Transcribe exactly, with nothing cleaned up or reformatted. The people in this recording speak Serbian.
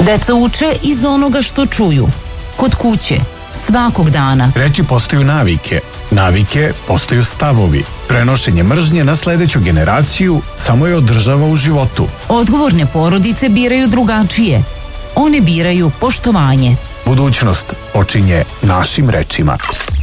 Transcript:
Deca uče iz onoga što čuju. Kod kuće, svakog dana. Reči postaju navike. Navike postaju stavovi. Prenošenje mržnje na sledeću generaciju samo je održava u životu. Odgovorne porodice biraju drugačije. One biraju poštovanje. Budućnost počinje našim rečima.